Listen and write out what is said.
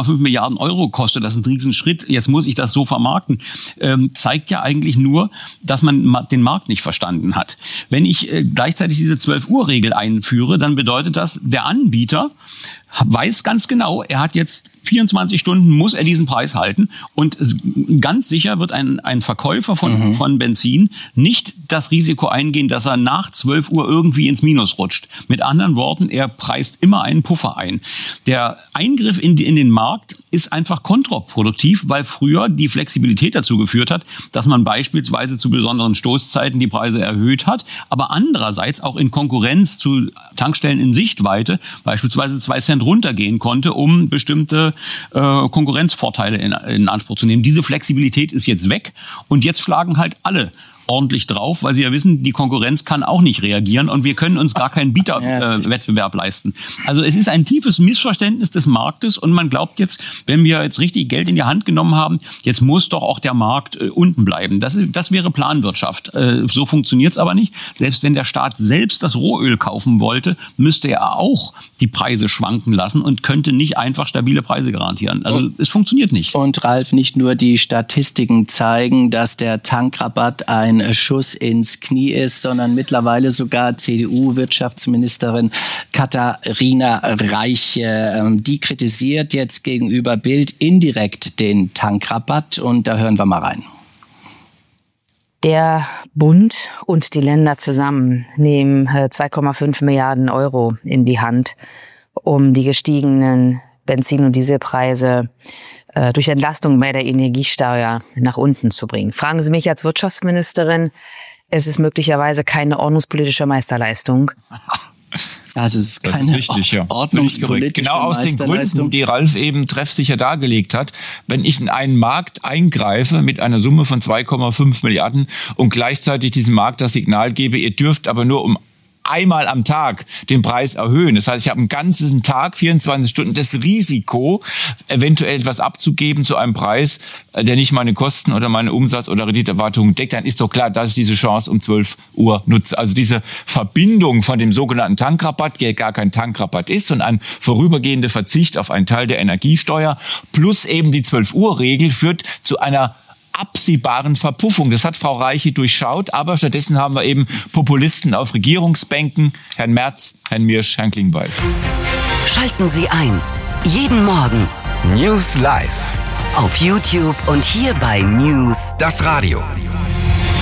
2,5 Milliarden Euro kostet, das ist ein Riesenschritt, jetzt muss ich das so vermarkten, zeigt ja eigentlich nur, dass man den Markt nicht verstanden hat. Wenn ich gleichzeitig diese 12-Uhr-Regel einführe, dann bedeutet das, der Anbieter weiß ganz genau, er hat jetzt 24 Stunden, muss er diesen Preis halten. Und ganz sicher wird ein Verkäufer von Benzin nicht das Risiko eingehen, dass er nach 12 Uhr irgendwie ins Minus rutscht. Mit anderen Worten, er preist immer einen Puffer ein. Der Eingriff in den Markt ist einfach kontraproduktiv, weil früher die Flexibilität dazu geführt hat, dass man beispielsweise zu besonderen Stoßzeiten die Preise erhöht hat, aber andererseits auch in Konkurrenz zu Tankstellen in Sichtweite beispielsweise 2 Cent runtergehen konnte, um bestimmte Konkurrenzvorteile in Anspruch zu nehmen. Diese Flexibilität ist jetzt weg und jetzt schlagen halt alle ordentlich drauf, weil sie ja wissen, die Konkurrenz kann auch nicht reagieren und wir können uns gar keinen Bieterwettbewerb leisten. Also es ist ein tiefes Missverständnis des Marktes und man glaubt jetzt, wenn wir jetzt richtig Geld in die Hand genommen haben, jetzt muss doch auch der Markt unten bleiben. Das wäre Planwirtschaft. So funktioniert es aber nicht. Selbst wenn der Staat selbst das Rohöl kaufen wollte, müsste er auch die Preise schwanken lassen und könnte nicht einfach stabile Preise garantieren. Also es funktioniert nicht. Und Ralf, nicht nur die Statistiken zeigen, dass der Tankrabatt ein Schuss ins Knie ist, sondern mittlerweile sogar CDU-Wirtschaftsministerin Katharina Reiche. Die kritisiert jetzt gegenüber Bild indirekt den Tankrabatt und da hören wir mal rein. Der Bund und die Länder zusammen nehmen 2,5 Milliarden Euro in die Hand, um die gestiegenen Benzin- und Dieselpreise durch Entlastung bei der Energiesteuer nach unten zu bringen. Fragen Sie mich als Wirtschaftsministerin, es ist möglicherweise keine ordnungspolitische Meisterleistung. Also es ist keine ordnungspolitische Genau aus den Gründen, die Ralf eben treffsicher dargelegt hat. Wenn ich in einen Markt eingreife mit einer Summe von 2,5 Milliarden und gleichzeitig diesem Markt das Signal gebe, ihr dürft aber nur um einmal am Tag den Preis erhöhen. Das heißt, ich habe einen ganzen Tag, 24 Stunden, das Risiko, eventuell etwas abzugeben zu einem Preis, der nicht meine Kosten oder meine Umsatz- oder Renditeerwartungen deckt. Dann ist doch klar, dass ich diese Chance um 12 Uhr nutze. Also diese Verbindung von dem sogenannten Tankrabatt, der gar kein Tankrabatt ist, sondern ein vorübergehender Verzicht auf einen Teil der Energiesteuer, plus eben die 12-Uhr-Regel führt zu einer absehbaren Verpuffung. Das hat Frau Reiche durchschaut, aber stattdessen haben wir eben Populisten auf Regierungsbänken, Herrn Merz, Herrn Miersch, Herrn Klingbeil. Schalten Sie ein. Jeden Morgen News Live. Auf YouTube und hier bei News, das Radio.